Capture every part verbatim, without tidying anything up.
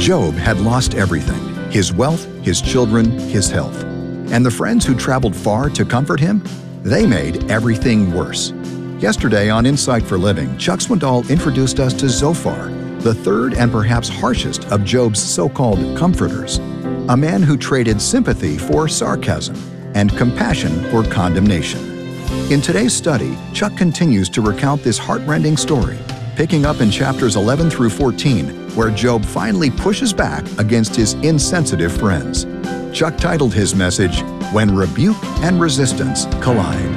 Job had lost everything: his wealth, his children, his health. And the friends who traveled far to comfort him, they made everything worse. Yesterday on Insight for Living, Chuck Swindoll introduced us to Zophar, the third and perhaps harshest of Job's so-called comforters, a man who traded sympathy for sarcasm and compassion for condemnation. In today's study, Chuck continues to recount this heartrending story, picking up in chapters eleven through fourteen, where Job finally pushes back against his insensitive friends. Chuck titled his message, When Rebuke and Resistance Collide.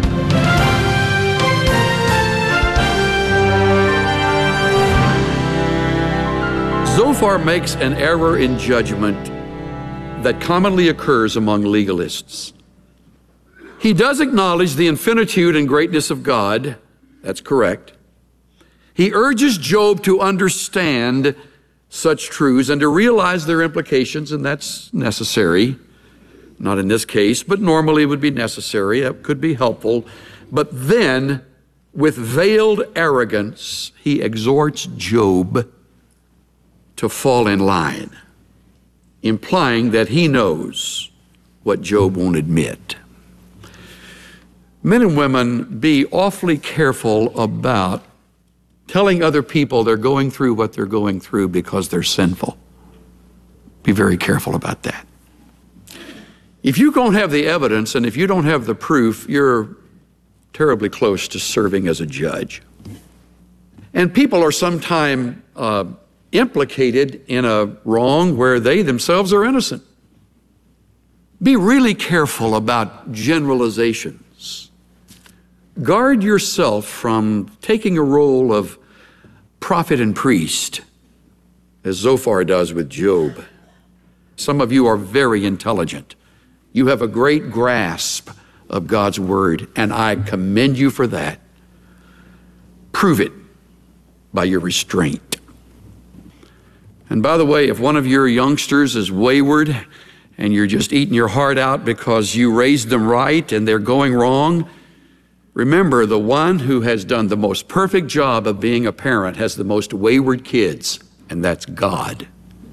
Zophar makes an error in judgment that commonly occurs among legalists. He does acknowledge the infinitude and greatness of God. That's correct. He urges Job to understand such truths and to realize their implications, and that's necessary. Not in this case, but normally it would be necessary. That could be helpful. But then, with veiled arrogance, he exhorts Job to fall in line, implying that he knows what Job won't admit. Men and women, be awfully careful about telling other people they're going through what they're going through because they're sinful. Be very careful about that. If you don't have the evidence and if you don't have the proof, you're terribly close to serving as a judge. And people are sometimes uh, implicated in a wrong where they themselves are innocent. Be really careful about generalizations. Guard yourself from taking a role of prophet and priest, as Zophar does with Job. Some of you are very intelligent. You have a great grasp of God's word, and I commend you for that. Prove it by your restraint. And by the way, if one of your youngsters is wayward and you're just eating your heart out because you raised them right and they're going wrong, remember, the one who has done the most perfect job of being a parent has the most wayward kids, and that's God.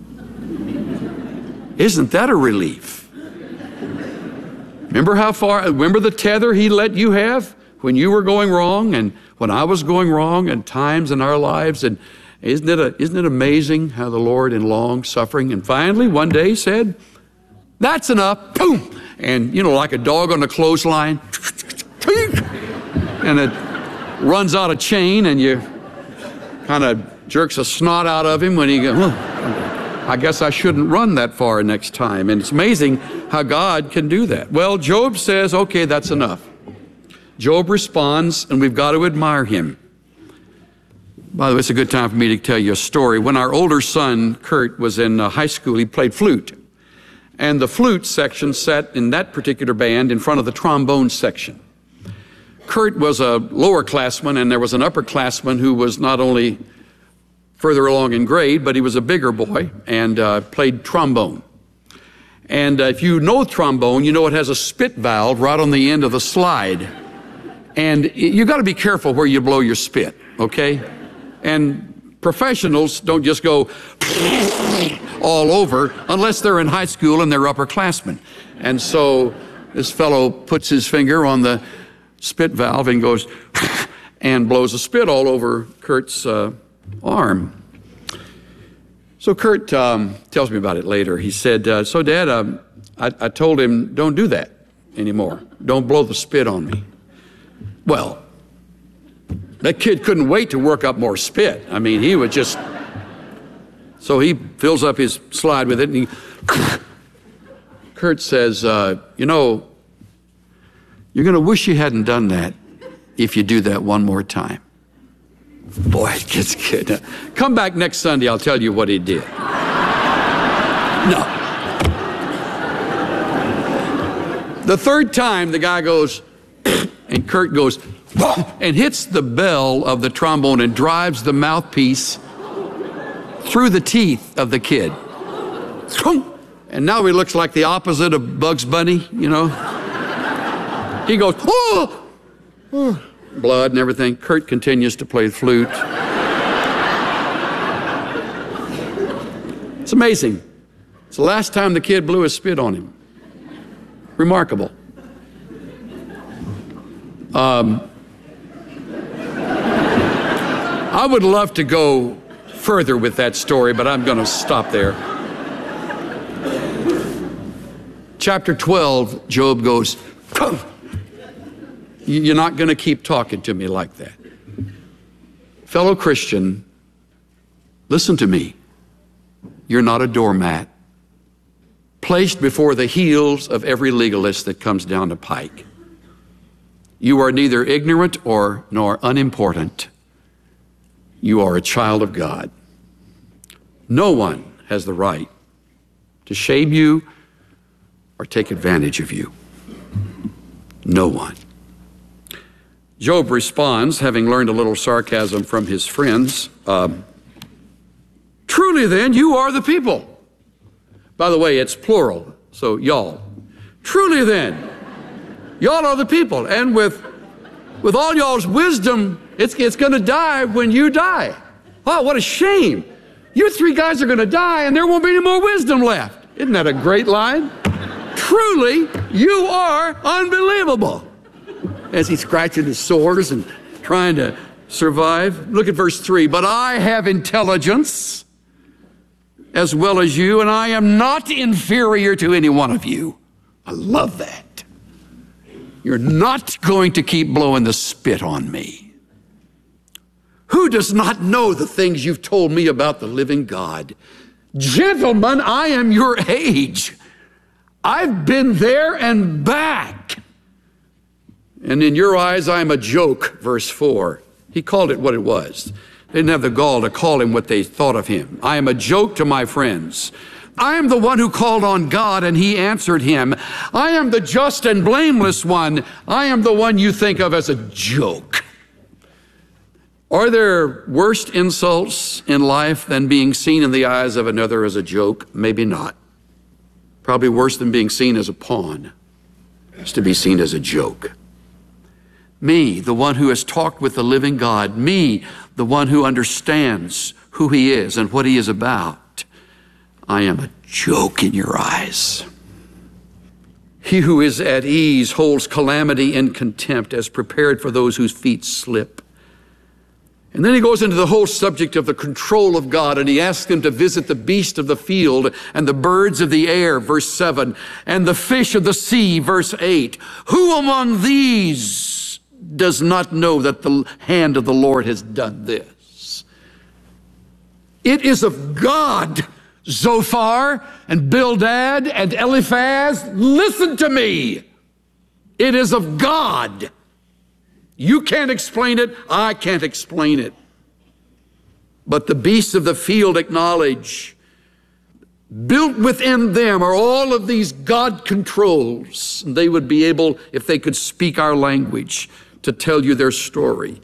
Isn't that a relief? Remember how far, remember the tether he let you have when you were going wrong and when I was going wrong and times in our lives? And isn't it, a, isn't it amazing how the Lord in long suffering and finally one day said, that's enough, boom. And you know, like a dog on a clothesline, and it runs out of chain and you kind of jerks a snot out of him when he goes, well, I guess I shouldn't run that far next time. And it's amazing how God can do that. Well, Job says, okay, that's enough. Job responds, and we've got to admire him. By the way, it's a good time for me to tell you a story. When our older son, Kurt, was in uh, high school, he played flute. And the flute section sat in that particular band in front of the trombone section. Kurt was a lower classman, and there was an upperclassman who was not only further along in grade, but he was a bigger boy and uh, played trombone. And uh, if you know trombone, you know it has a spit valve right on the end of the slide. And it, you got to be careful where you blow your spit, okay? And professionals don't just go all over unless they're in high school and they're upperclassmen. And so this fellow puts his finger on the spit valve and goes and blows a spit all over Kurt's uh, arm. So Kurt um, tells me about it later. He said, uh, so Dad, um, I, I told him, don't do that anymore. Don't blow the spit on me. Well, that kid couldn't wait to work up more spit. I mean, he would just, so he fills up his slide with it and he, Kurt says, uh, you know, you're going to wish you hadn't done that if you do that one more time. Boy, it gets good. Come back next Sunday, I'll tell you what he did. No. The third time, the guy goes, and Kurt goes, and hits the bell of the trombone and drives the mouthpiece through the teeth of the kid. And now he looks like the opposite of Bugs Bunny, you know. He goes, oh, oh. Blood and everything. Kurt continues to play flute. It's It's amazing. It's the last time the kid blew a spit on him. Remarkable. Um, I would love to go further with that story, but I'm going to stop there. Chapter twelve, Job goes, you're not going to keep talking to me like that. Fellow Christian, listen to me. You're not a doormat placed before the heels of every legalist that comes down the pike. You are neither ignorant or nor unimportant. You are a child of God. No one has the right to shame you or take advantage of you. No one. Job responds, having learned a little sarcasm from his friends, um, truly then, you are the people. By the way, it's plural, so y'all. Truly then, y'all are the people. And with, with all y'all's wisdom, it's, it's going to die when you die. Oh, what a shame. You three guys are going to die and there won't be any more wisdom left. Isn't that a great line? Truly, you are unbelievable. As he's scratching his sores and trying to survive. Look at verse three. But I have intelligence as well as you, and I am not inferior to any one of you. I love that. You're not going to keep blowing the spit on me. Who does not know the things you've told me about the living God? Gentlemen, I am your age. I've been there and back. And in your eyes, I'm a joke, verse four. He called it what it was. They didn't have the gall to call him what they thought of him. I am a joke to my friends. I am the one who called on God and he answered him. I am the just and blameless one. I am the one you think of as a joke. Are there worse insults in life than being seen in the eyes of another as a joke? Maybe not. Probably worse than being seen as a pawn is to be seen as a joke. Me, the one who has talked with the living God. Me, the one who understands who he is and what he is about. I am a joke in your eyes. He who is at ease holds calamity in contempt, as prepared for those whose feet slip. And then he goes into the whole subject of the control of God, and he asks him to visit the beast of the field and the birds of the air, verse seven, and the fish of the sea, verse eight. Who among these does not know that the hand of the Lord has done this? It is of God, Zophar and Bildad and Eliphaz. Listen to me. It is of God. You can't explain it. I can't explain it. But the beasts of the field acknowledge, built within them are all of these God controls. And they would be able, if they could speak our language, to tell you their story.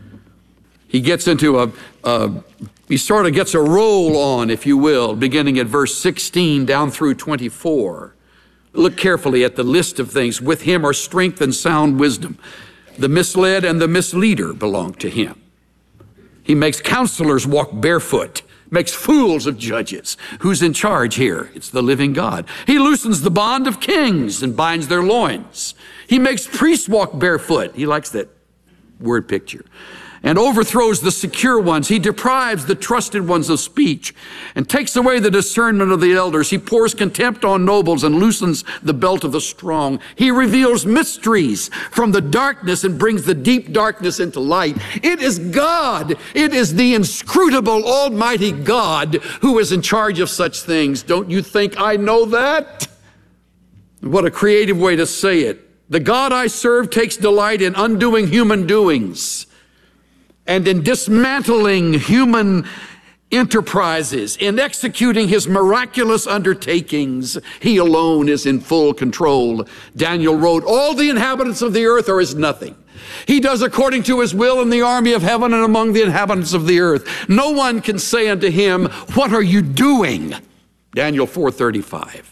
He gets into a, a he sort of gets a roll on, if you will, beginning at verse sixteen down through twenty-four. Look carefully at the list of things. With him are strength and sound wisdom. The misled and the misleader belong to him. He makes counselors walk barefoot, makes fools of judges. Who's in charge here? It's the living God. He loosens the bond of kings and binds their loins. He makes priests walk barefoot. He likes that word picture. And overthrows the secure ones. He deprives the trusted ones of speech and takes away the discernment of the elders. He pours contempt on nobles and loosens the belt of the strong. He reveals mysteries from the darkness and brings the deep darkness into light. It is God. It is the inscrutable Almighty God who is in charge of such things. Don't you think I know that? What a creative way to say it. The God I serve takes delight in undoing human doings and in dismantling human enterprises, in executing his miraculous undertakings. He alone is in full control. Daniel wrote, all the inhabitants of the earth are as nothing. He does according to his will in the army of heaven and among the inhabitants of the earth. No one can say unto him, what are you doing? Daniel four thirty-five.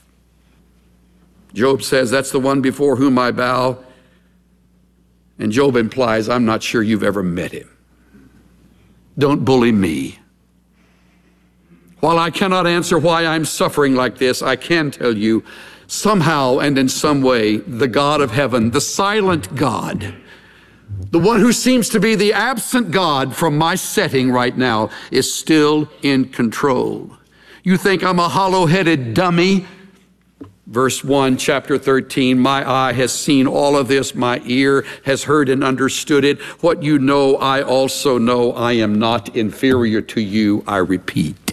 Job says, that's the one before whom I bow. And Job implies, I'm not sure you've ever met him. Don't bully me. Why While I cannot answer why I'm suffering like this, I can tell you somehow and in some way, the God of heaven, the silent God, the one who seems to be the absent God from my setting right now, is still in control. You think I'm a hollow-headed dummy? Verse one, chapter thirteen, my eye has seen all of this, my ear has heard and understood it. What you know, I also know. I am not inferior to you, I repeat.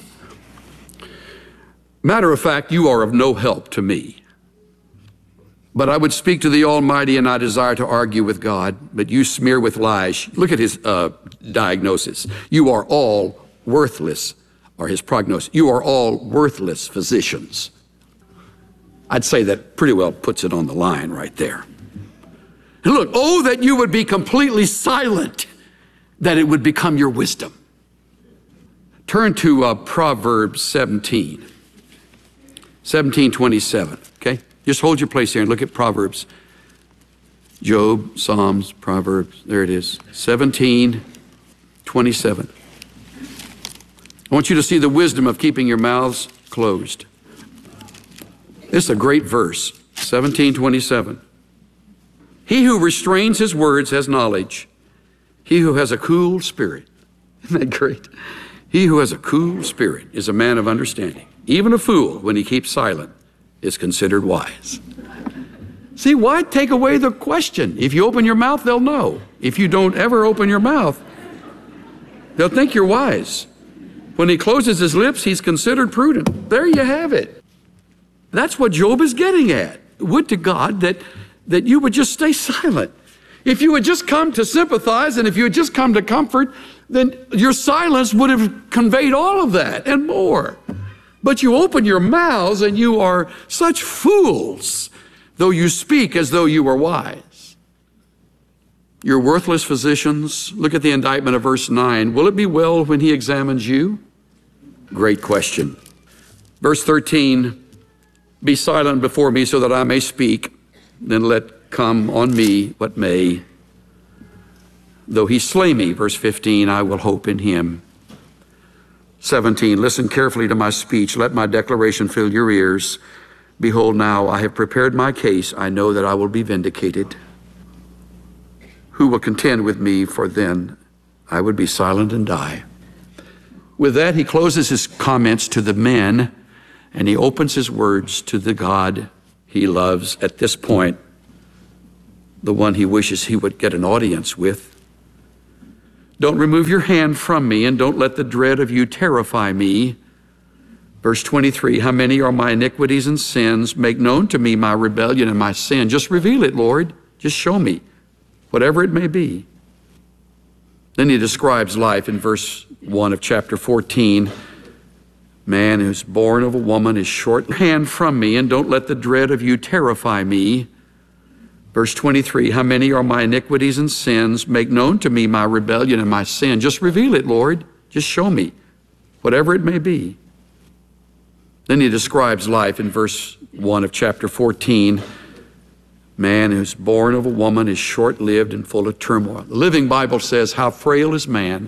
Matter of fact, you are of no help to me. But I would speak to the Almighty, and I desire to argue with God, but you smear with lies. Look at his uh, diagnosis. You are all worthless, or his prognosis. You are all worthless physicians. I'd say that pretty well puts it on the line right there. And look, oh, that you would be completely silent, that it would become your wisdom. Turn to uh, Proverbs seventeen. seventeen twenty-seven, okay? Just hold your place here and look at Proverbs. Job, Psalms, Proverbs, there it is. seventeen twenty-seven. I want you to see the wisdom of keeping your mouths closed. This is a great verse, seventeen twenty-seven. He who restrains his words has knowledge. He who has a cool spirit, isn't that great? He who has a cool spirit is a man of understanding. Even a fool, when he keeps silent, is considered wise. See, why take away the question? If you open your mouth, they'll know. If you don't ever open your mouth, they'll think you're wise. When he closes his lips, he's considered prudent. There you have it. That's what Job is getting at. Would to God that, that you would just stay silent. If you had just come to sympathize and if you had just come to comfort, then your silence would have conveyed all of that and more. But you open your mouths and you are such fools, though you speak as though you were wise. You're worthless physicians. Look at the indictment of verse nine. Will it be well when he examines you? Great question. Verse thirteen. Be silent before me so that I may speak. Then let come on me what may. Though he slay me, verse fifteen, I will hope in him. seventeen, listen carefully to my speech. Let my declaration fill your ears. Behold, now I have prepared my case. I know that I will be vindicated. Who will contend with me? For then I would be silent and die. With that, he closes his comments to the men, and he opens his words to the God he loves at this point, the one he wishes he would get an audience with. Don't remove your hand from me, and don't let the dread of you terrify me. Verse twenty-three, how many are my iniquities and sins? Make known to me my rebellion and my sin. Just reveal it, Lord. Just show me, whatever it may be. Then he describes life in verse one of chapter fourteen. Man who's born of a woman is short hand from me, and don't let the dread of you terrify me. Verse twenty-three, how many are my iniquities and sins? Make known to me my rebellion and my sin. Just reveal it, Lord. Just show me, whatever it may be. Then he describes life in verse one of chapter fourteen. Man who's born of a woman is short-lived and full of turmoil. The Living Bible says, how frail is man,